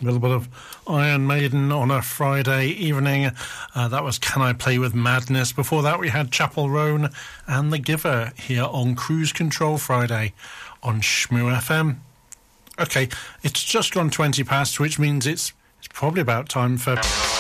A little bit of Iron Maiden on a Friday evening. That was Can I Play With Madness. Before that, we had Chapel Roan and The Giver here on Cruise Control Friday on Shmoo FM. Okay, it's just gone 20 past, which means it's probably about time for...